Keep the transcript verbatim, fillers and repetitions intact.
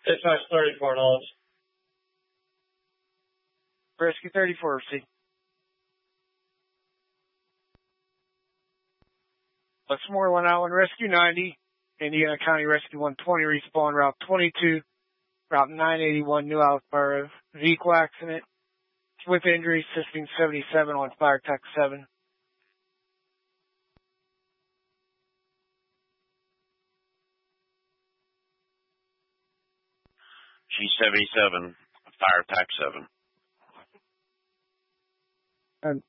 Dispatch thirty-four, knowledge. Rescue thirty-four, received. Westmoreland Island Rescue ninety, Indiana County Rescue one twenty, respawn Route twenty-two, Route nine eighty-one, New Alpharetta, vehicle accident, with injury, assisting seventy-seven on fire tech seven. G seventy-seven, fire attack seven. And